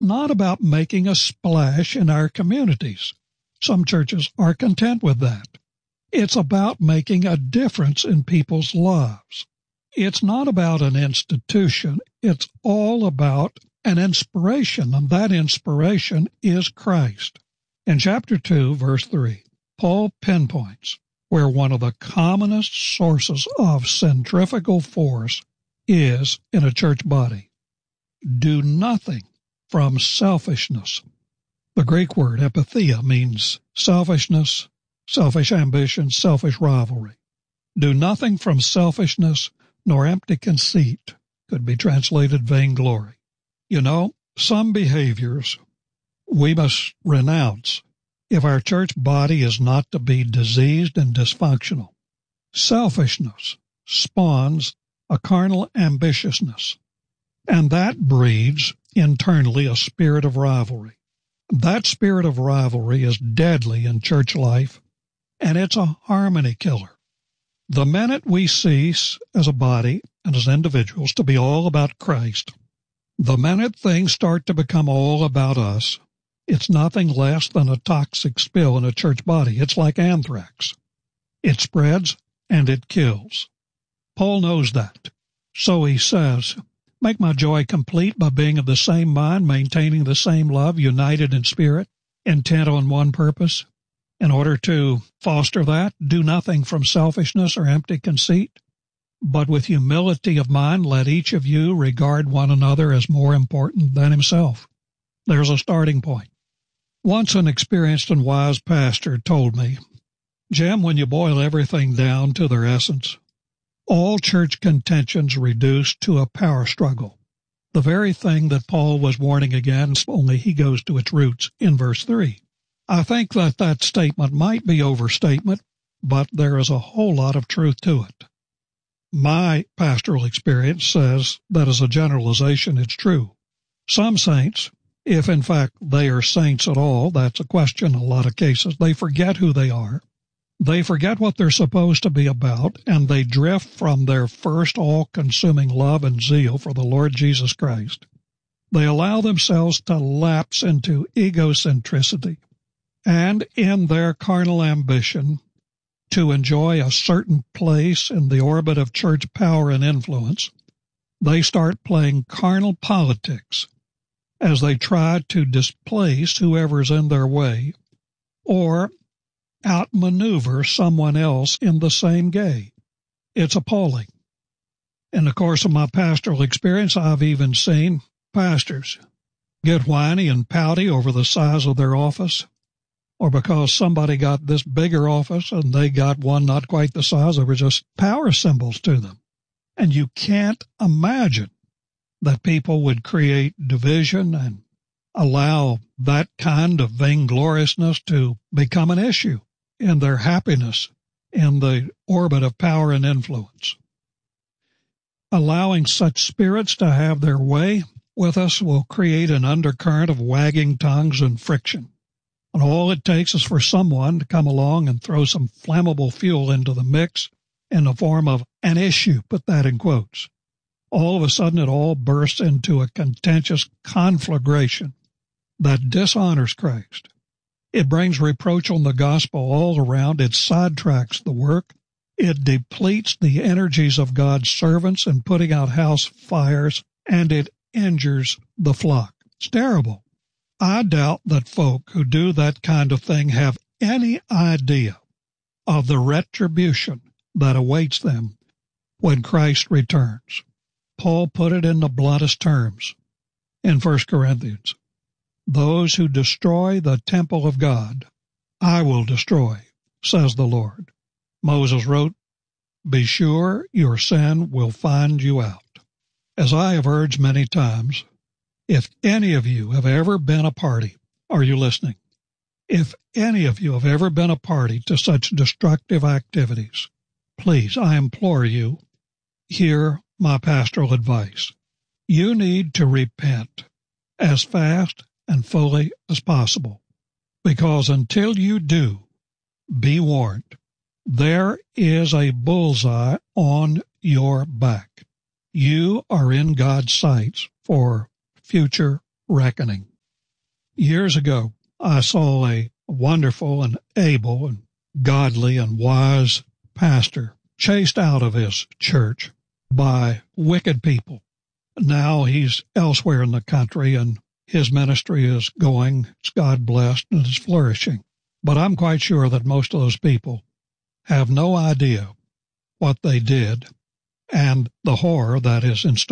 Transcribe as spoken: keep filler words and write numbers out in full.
not about making a splash in our communities. Some churches are content with that. It's about making a difference in people's lives. It's not about an institution. It's all about an inspiration, and that inspiration is Christ. In chapter two, verse three, Paul pinpoints where one of the commonest sources of centrifugal force is in a church body. Do nothing from selfishness. The Greek word epithea means selfishness, selfish ambition, selfish rivalry. Do nothing from selfishness nor empty conceit. Could be translated vainglory. You know, some behaviors we must renounce if our church body is not to be diseased and dysfunctional. Selfishness spawns a carnal ambitiousness, and that breeds internally a spirit of rivalry. That spirit of rivalry is deadly in church life, and it's a harmony killer. The minute we cease as a body and as individuals to be all about Christ, the minute things start to become all about us, it's nothing less than a toxic spill in a church body. It's like anthrax. It spreads and it kills. Paul knows that. So he says, make my joy complete by being of the same mind, maintaining the same love, united in spirit, intent on one purpose. In order to foster that, do nothing from selfishness or empty conceit, but with humility of mind, let each of you regard one another as more important than himself. There's a starting point. Once an experienced and wise pastor told me, Jim, when you boil everything down to their essence, all church contentions reduce to a power struggle. The very thing that Paul was warning against, only he goes to its roots in verse three. I think that that statement might be overstatement, but there is a whole lot of truth to it. My pastoral experience says that as a generalization, it's true. Some saints, if in fact they are saints at all, that's a question in a lot of cases, they forget who they are. They forget what they're supposed to be about, and they drift from their first all-consuming love and zeal for the Lord Jesus Christ. They allow themselves to lapse into egocentricity, and in their carnal ambition to enjoy a certain place in the orbit of church power and influence, they start playing carnal politics as they try to displace whoever's in their way or outmaneuver someone else in the same gay. It's appalling. In the course of my pastoral experience, I've even seen pastors get whiny and pouty over the size of their office, or because somebody got this bigger office and they got one not quite the size. There were just power symbols to them. And you can't imagine that people would create division and allow that kind of vaingloriousness to become an issue in their happiness in the orbit of power and influence. Allowing such spirits to have their way with us will create an undercurrent of wagging tongues and friction. And all it takes is for someone to come along and throw some flammable fuel into the mix in the form of an issue, put that in quotes. All of a sudden it all bursts into a contentious conflagration that dishonors Christ. It brings reproach on the gospel all around. It sidetracks the work. It depletes the energies of God's servants in putting out house fires, and it injures the flock. It's terrible. I doubt that folk who do that kind of thing have any idea of the retribution that awaits them when Christ returns. Paul put it in the bluntest terms in First Corinthians. Those who destroy the temple of God, I will destroy, says the Lord. Moses wrote, be sure your sin will find you out. As I have urged many times, if any of you have ever been a party, are you listening? If any of you have ever been a party to such destructive activities, please, I implore you, hear my pastoral advice. You need to repent as fast and fully as possible, because until you do, be warned, there is a bullseye on your back. You are in God's sights for future reckoning. Years ago, I saw a wonderful and able and godly and wise pastor chased out of his church by wicked people. Now he's elsewhere in the country, and his ministry is going, it's God blessed, and it's flourishing. But I'm quite sure that most of those people have no idea what they did and the horror that is in store.